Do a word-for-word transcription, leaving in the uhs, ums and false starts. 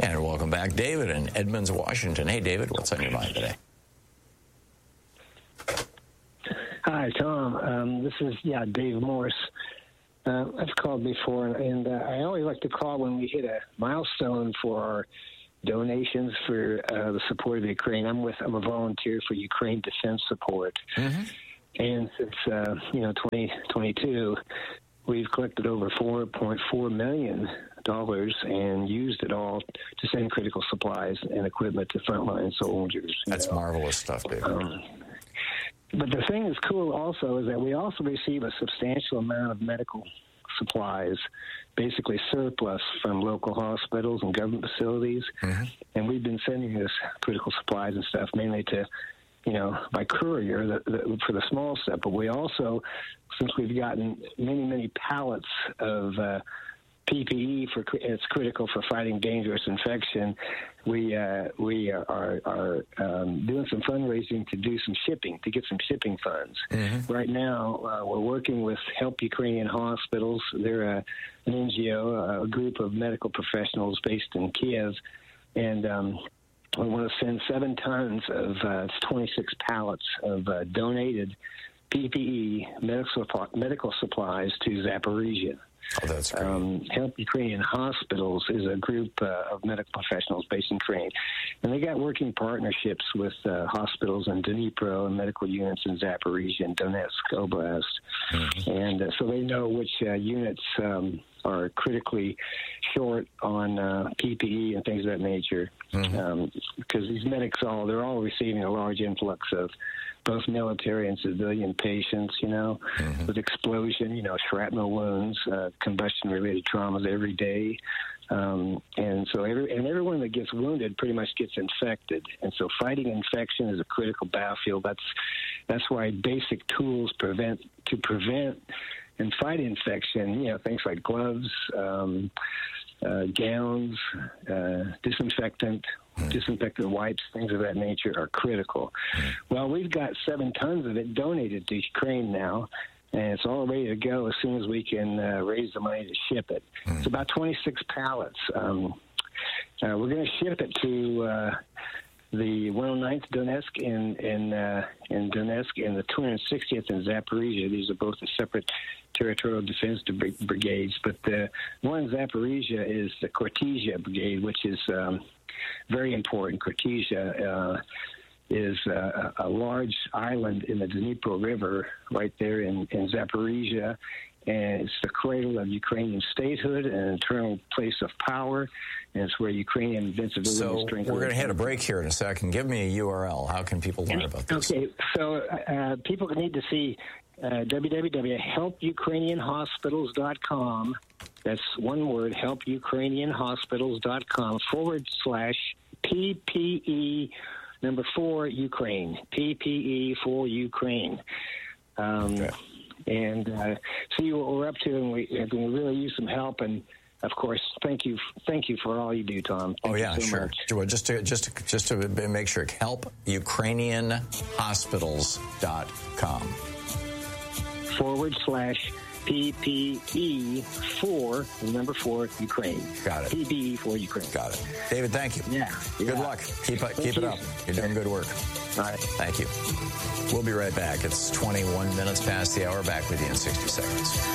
And welcome back, David in Edmonds, Washington. Hey, David, what's on your mind today? Hi, Tom. Um, this is, yeah, Dave Morse. Uh, I've called before, and uh, I always like to call when we hit a milestone for our donations for uh, the support of Ukraine. I'm with, I'm a volunteer for Ukraine Defense Support. Mm-hmm. And since, uh, you know, twenty twenty-two, we've collected over four point four million dollars and used it all to send critical supplies and equipment to frontline soldiers. That's know. marvelous stuff, David. Um, but the thing that's cool also is that we also receive a substantial amount of medical supplies, basically surplus from local hospitals and government facilities. Mm-hmm. And we've been sending this critical supplies and stuff mainly to, you know, by courier the, the, for the small stuff. But we also, since we've gotten many, many pallets of uh, P P E, for it's critical for fighting dangerous infection, we uh, we are, are um, doing some fundraising to do some shipping, to get some shipping funds. Mm-hmm. Right now, uh, we're working with Help Ukrainian Hospitals. They're a, an N G O, a group of medical professionals based in Kiev, and um, we want to send seven tons of uh, twenty-six pallets of uh, donated P P E medical, medical supplies to Zaporizhia. Oh, that's great. Um, Help Ukrainian Hospitals is a group uh, of medical professionals based in Ukraine, and they got working partnerships with uh, hospitals in Dnipro and medical units in Zaporizhia and Donetsk Oblast, mm-hmm. and uh, so they know which uh, units um, are critically short on uh, P P E and things of that nature, mm-hmm. um, because these medics all they're all receiving a large influx of both military and civilian patients, you know, mm-hmm. with explosion, you know, shrapnel wounds, uh, combustion-related traumas every day. Um, and so every, and everyone that gets wounded pretty much gets infected. And so fighting infection is a critical battlefield. That's that's why basic tools prevent to prevent and fight infection, you know, things like gloves, um, uh, gowns, uh, disinfectant, disinfectant wipes, things of that nature are critical. Well, we've got seven tons of it donated to Ukraine now, and it's all ready to go as soon as we can uh, raise the money to ship it. Mm. It's about twenty-six pallets. Um, uh, we're going to ship it to uh, the one oh ninth Donetsk in in, uh, in Donetsk and the two hundred sixtieth in Zaporizhia. These are both the separate territorial defense brigades, but the one in Zaporizhia is the Kortizha Brigade, which is um, very important. Kortizha uh, is uh, a large island in the Dnipro River right there in, in Zaporizhia, and it's the cradle of Ukrainian statehood and an eternal place of power, and it's where Ukrainian invincibility so is strengthened. So we're going to hit a break here in a second. Give me a U R L. How can people learn about this? Okay, so uh, people need to see uh, w w w dot help ukrainian hospitals dot com. That's one word, help ukrainian hospitals dot com forward slash P P E number four Ukraine. P P E for Ukraine. Um, okay. And uh, see what we're up to, and we, and we really use some help. And of course, thank you, thank you for all you do, Tom. Thank oh yeah, you so sure. much. Just to just to, just to make sure, help ukrainian hospitals dot com forward slash P P E for number four Ukraine. Got it. P P E for Ukraine. Got it. David, thank you. Yeah. Good yeah. luck. Keep it keep it up. You're doing good work. All right. Thank you. We'll be right back. It's twenty-one minutes past the hour. Back with you in sixty seconds.